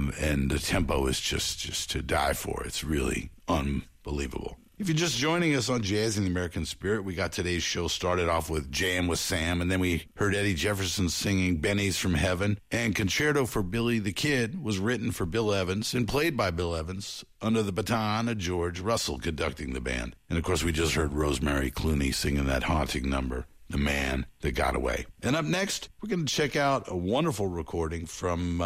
and the tempo is just to die for. It's really unbelievable. If you're just joining us on Jazz in the American Spirit, we got today's show started off with Jam with Sam, and then we heard Eddie Jefferson singing Benny's from Heaven, and Concerto for Billy the Kid was written for Bill Evans and played by Bill Evans under the baton of George Russell conducting the band. And of course, we just heard Rosemary Clooney singing that haunting number, The Man That Got Away. And up next, we're going to check out a wonderful recording from,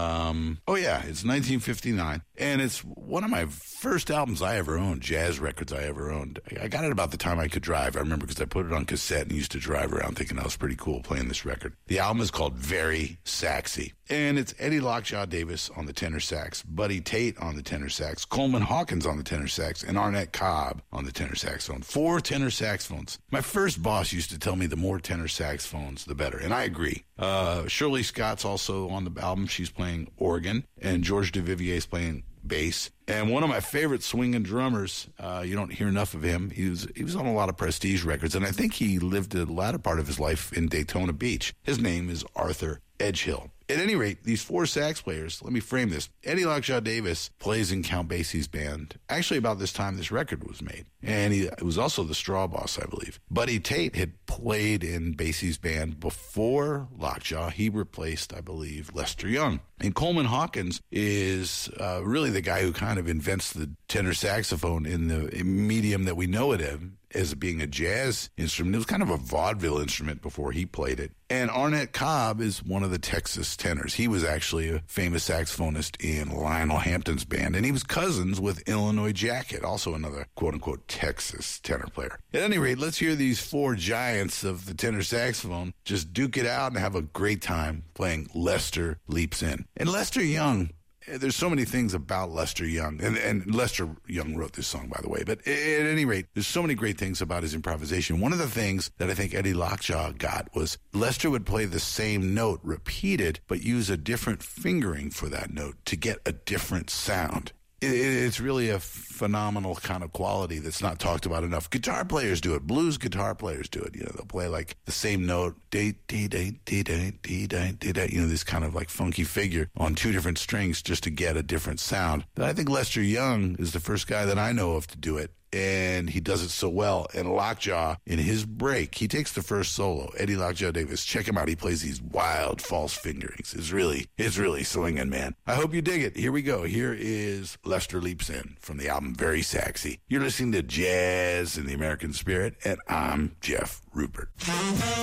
it's 1959. And it's one of my first albums I ever owned, jazz records I ever owned. I got it about the time I could drive. I remember because I put it on cassette and used to drive around thinking that was pretty cool playing this record. The album is called Very Saxy. And it's Eddie Lockjaw Davis on the tenor sax, Buddy Tate on the tenor sax, Coleman Hawkins on the tenor sax, and Arnett Cobb on the tenor saxophone. 4 tenor saxophones. My first boss used to tell me the more tenor saxophones, the better. And I agree. Shirley Scott's also on the album. She's playing organ. And George DeVivier's playing bass. And one of my favorite swinging drummers, you don't hear enough of him. He was on a lot of Prestige records, and I think he lived the latter part of his life in Daytona Beach. His name is Arthur Edgehill. At any rate, these 4 sax players, let me frame this. Eddie Lockjaw Davis plays in Count Basie's band, actually about this time this record was made. And he was also the straw boss, I believe. Buddy Tate had played in Basie's band before Lockjaw. He replaced, I believe, Lester Young. And Coleman Hawkins is really the guy who kind of invents the tenor saxophone in the medium that we know it in, as being a jazz instrument. It was kind of a vaudeville instrument before he played it. And Arnett Cobb is one of the Texas tenors. He was actually a famous saxophonist in Lionel Hampton's band, and he was cousins with Illinois Jacket, also another quote-unquote Texas tenor player. At any rate, let's hear these 4 giants of the tenor saxophone just duke it out and have a great time playing Lester Leaps In. And Lester Young, there's so many things about Lester Young, and Lester Young wrote this song, by the way, but at any rate, there's so many great things about his improvisation. One of the things that I think Eddie Lockjaw got was Lester would play the same note repeated, but use a different fingering for that note to get a different sound. It's really a phenomenal kind of quality that's not talked about enough. Guitar players do it. Blues guitar players do it. They'll play like the same note, this kind of like funky figure on 2 different strings just to get a different sound. But I think Lester Young is the first guy that I know of to do it. And he does it so well. And Lockjaw, in his break, he takes the first solo. Eddie Lockjaw Davis, check him out. He plays these wild false fingerings. It's really swinging, man. I hope you dig it. Here we go. Here is Lester Leaps In from the album Very Saxy. You're listening to Jazz in the American Spirit, and I'm Jeff Rupert.